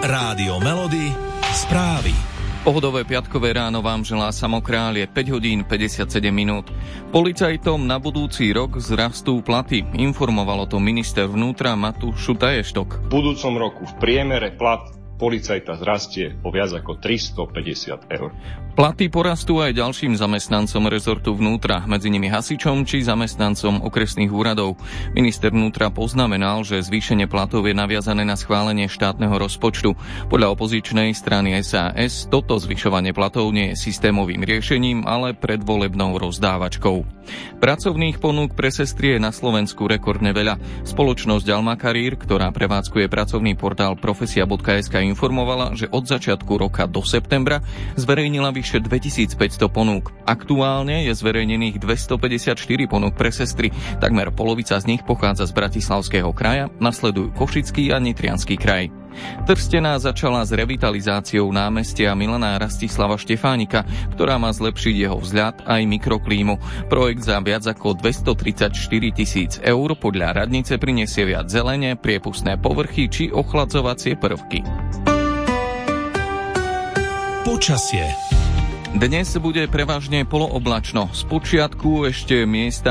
Rádio Melody, správy. Pohodové piatkové ráno vám želá Samokrál, je 5 hodín 57 minút. Policajtom na budúci rok zrastú platy. Informoval o tom minister vnútra Matúš Šutaj-Eštok. V budúcom roku v priemere plat policajta zrastie o viac ako 350 eur. Platy porastú aj ďalším zamestnancom rezortu vnútra, medzi nimi hasičom či zamestnancom okresných úradov. Minister vnútra poznamenal, že zvýšenie platov je naviazané na schválenie štátneho rozpočtu. Podľa opozičnej strany SAS toto zvyšovanie platov nie je systémovým riešením, ale predvolebnou rozdávačkou. Pracovných ponúk pre sestry je na Slovensku rekordne veľa. Spoločnosť Alma Career, ktorá prevádzkuje pracovný portál profesia.sk, informovala, že od začiatku roka do septembra zverejnila vyše 2500 ponúk. Aktuálne je zverejnených 254 ponúk pre sestry. Takmer polovica z nich pochádza z Bratislavského kraja, nasledujú Košický a Nitriansky kraj. Trstená začala s revitalizáciou námestia Milana Rastislava Štefánika, ktorá má zlepšiť jeho vzhľad aj mikroklímu. Projekt za viac ako 234 000 eur podľa radnice prinesie viac zelene, priepustné povrchy či ochladzovacie prvky. Počasie. Dnes bude prevažne polooblačno. Spočiatku ešte miesta